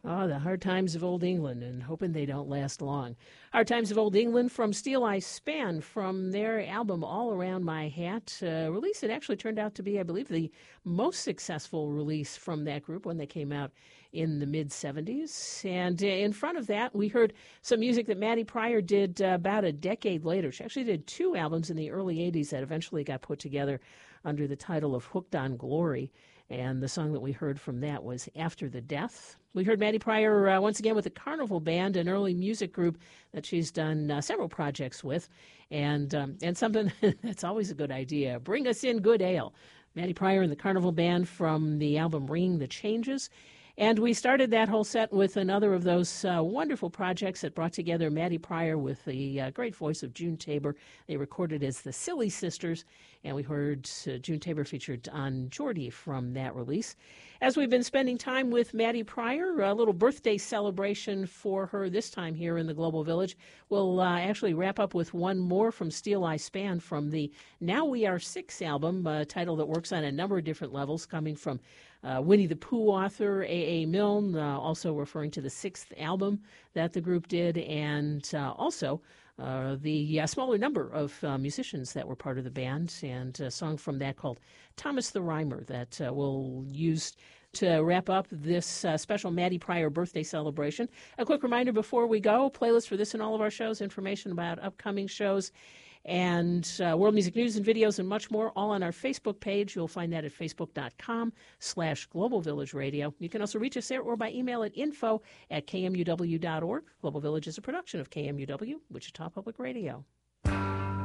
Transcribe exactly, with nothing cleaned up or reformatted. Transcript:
Oh, the Hard Times of Old England, and hoping they don't last long. Hard Times of Old England from Steel Eye Span, from their album All Around My Hat, uh, release that actually turned out to be, I believe, the most successful release from that group when they came out in the mid-seventies. And uh, in front of that, we heard some music that Maddie Pryor did uh, about a decade later. She actually did two albums in the early eighties that eventually got put together under the title of Hooked on Glory. And the song that we heard from that was After the Death. We heard Maddie Pryor uh, once again with the Carnival Band, an early music group that she's done uh, several projects with. And um, and something that's always a good idea, bring us in good ale. Maddie Pryor and the Carnival Band from the album Ringing the Changes. And we started that whole set with another of those uh, wonderful projects that brought together Maddie Pryor with the uh, great voice of June Tabor. They recorded as the Silly Sisters, and we heard uh, June Tabor featured on Geordie from that release. As we've been spending time with Maddie Pryor, a little birthday celebration for her this time here in the Global Village. We'll uh, actually wrap up with one more from Steel Eye Span from the Now We Are Six album, a title that works on a number of different levels, coming from Uh, Winnie the Pooh author A A. Milne, uh, also referring to the sixth album that the group did, and uh, also uh, the uh, smaller number of uh, musicians that were part of the band, and a song from that called Thomas the Rhymer that uh, we'll use to wrap up this uh, special Maddie Pryor birthday celebration. A quick reminder before we go, playlist for this and all of our shows, information about upcoming shows, and uh, world music news and videos and much more, all on our Facebook page. You'll find that at facebook.com slash Global Village Radio. You can also reach us there or by email at info at kmuw.org. Global Village is a production of K M U W, Wichita Public Radio.